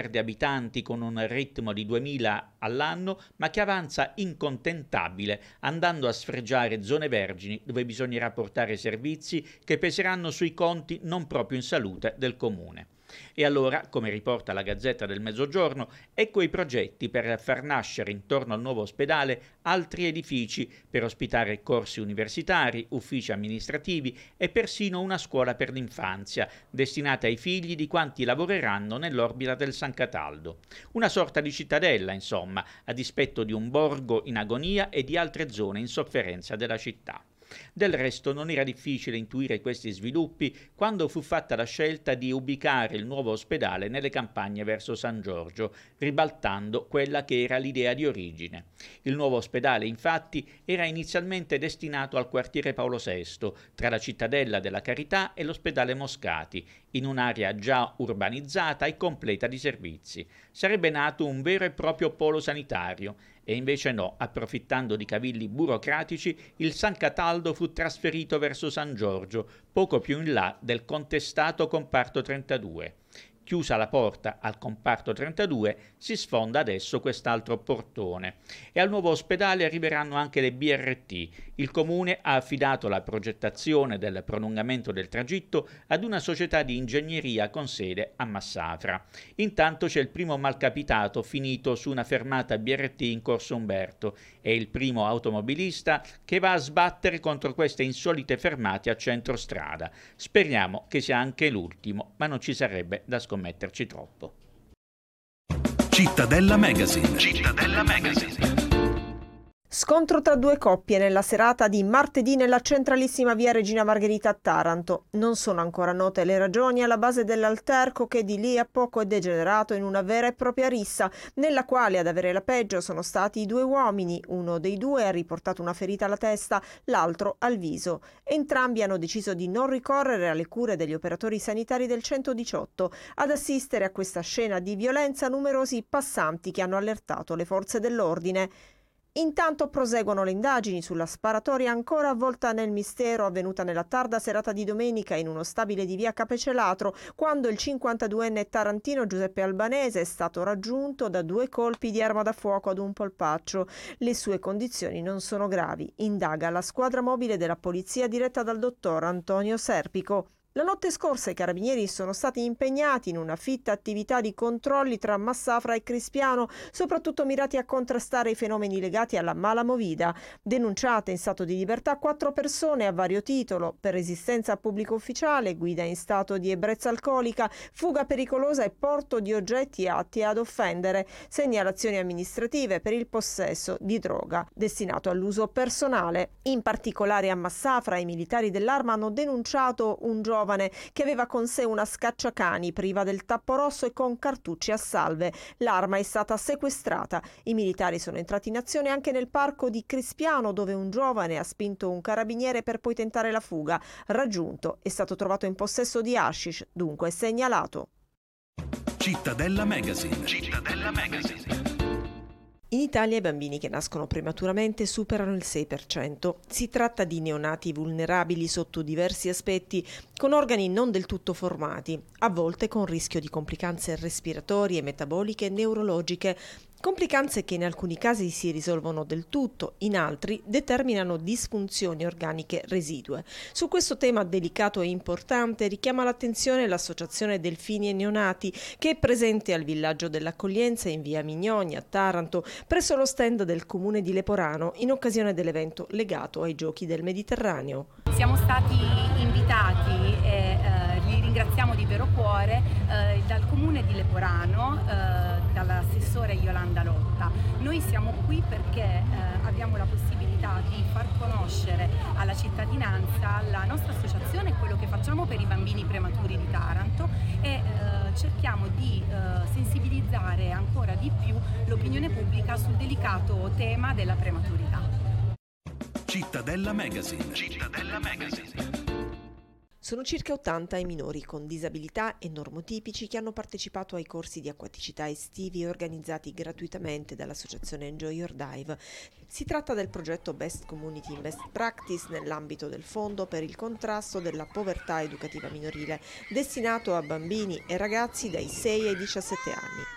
perde abitanti con un ritmo di 2000 all'anno, ma che avanza incontentabile, andando a sfregiare zone vergini dove bisognerà portare servizi che peseranno sui conti non proprio in salute del comune. E allora, come riporta la Gazzetta del Mezzogiorno, ecco i progetti per far nascere intorno al nuovo ospedale altri edifici per ospitare corsi universitari, uffici amministrativi e persino una scuola per l'infanzia, destinata ai figli di quanti lavoreranno nell'orbita del San Cataldo. Una sorta di cittadella, insomma, a dispetto di un borgo in agonia e di altre zone in sofferenza della città. Del resto non era difficile intuire questi sviluppi quando fu fatta la scelta di ubicare il nuovo ospedale nelle campagne verso San Giorgio, ribaltando quella che era l'idea di origine. Il nuovo ospedale, infatti, era inizialmente destinato al quartiere Paolo VI, tra la Cittadella della Carità e l'ospedale Moscati, in un'area già urbanizzata e completa di servizi. Sarebbe nato un vero e proprio polo sanitario. E invece no, approfittando di cavilli burocratici, il San Cataldo fu trasferito verso San Giorgio, poco più in là del contestato comparto 32. Chiusa la porta al comparto 32, si sfonda adesso quest'altro portone. E al nuovo ospedale arriveranno anche le BRT. Il comune ha affidato la progettazione del prolungamento del tragitto ad una società di ingegneria con sede a Massafra. Intanto c'è il primo malcapitato finito su una fermata BRT in Corso Umberto. È il primo automobilista che va a sbattere contro queste insolite fermate a centro strada. Speriamo che sia anche l'ultimo, ma non ci sarebbe da scommetterci troppo. Cittadella Magazine. Cittadella Magazine. Scontro tra due coppie nella serata di martedì nella centralissima via Regina Margherita a Taranto. Non sono ancora note le ragioni alla base dell'alterco che di lì a poco è degenerato in una vera e propria rissa, nella quale ad avere la peggio sono stati i due uomini. Uno dei due ha riportato una ferita alla testa, l'altro al viso. Entrambi hanno deciso di non ricorrere alle cure degli operatori sanitari del 118. Ad assistere a questa scena di violenza numerosi passanti che hanno allertato le forze dell'ordine. Intanto proseguono le indagini sulla sparatoria ancora avvolta nel mistero avvenuta nella tarda serata di domenica in uno stabile di via Capecelatro, quando il 52enne tarantino Giuseppe Albanese è stato raggiunto da due colpi di arma da fuoco ad un polpaccio. Le sue condizioni non sono gravi. Indaga la squadra mobile della polizia diretta dal dottor Antonio Serpico. La notte scorsa i carabinieri sono stati impegnati in una fitta attività di controlli tra Massafra e Crispiano, soprattutto mirati a contrastare i fenomeni legati alla mala movida. Denunciate in stato di libertà 4 persone a vario titolo per resistenza a pubblico ufficiale, guida in stato di ebbrezza alcolica, fuga pericolosa e porto di oggetti atti ad offendere, segnalazioni amministrative per il possesso di droga destinato all'uso personale. In particolare a Massafra i militari dell'Arma hanno denunciato un giovane che aveva con sé una scacciacani priva del tappo rosso e con cartucce a salve. L'arma è stata sequestrata. I militari sono entrati in azione anche nel parco di Crispiano, dove un giovane ha spinto un carabiniere per poi tentare la fuga. Raggiunto, è stato trovato in possesso di hashish, dunque segnalato. Cittadella Magazine. Cittadella Magazine. In Italia i bambini che nascono prematuramente superano il 6%. Si tratta di neonati vulnerabili sotto diversi aspetti, con organi non del tutto formati, a volte con rischio di complicanze respiratorie, metaboliche e neurologiche. Complicanze che in alcuni casi si risolvono del tutto, in altri determinano disfunzioni organiche residue. Su questo tema delicato e importante richiama l'attenzione l'Associazione Delfini e Neonati, che è presente al villaggio dell'accoglienza in via Mignoni a Taranto, presso lo stand del comune di Leporano, in occasione dell'evento legato ai Giochi del Mediterraneo. Siamo stati invitati e li ringraziamo di vero cuore dal comune di Leporano, dall'assessore Yolanda Lotta. Noi siamo qui perché abbiamo la possibilità di far conoscere alla cittadinanza la nostra associazione e quello che facciamo per i bambini prematuri di Taranto e cerchiamo di sensibilizzare ancora di più l'opinione pubblica sul delicato tema della prematurità. Cittadella Magazine. Cittadella Magazine. Sono circa 80 i minori con disabilità e normotipici che hanno partecipato ai corsi di acquaticità estivi organizzati gratuitamente dall'associazione Enjoy Your Dive. Si tratta del progetto Best Community in Best Practice nell'ambito del Fondo per il contrasto della povertà educativa minorile, destinato a bambini e ragazzi dai 6 ai 17 anni.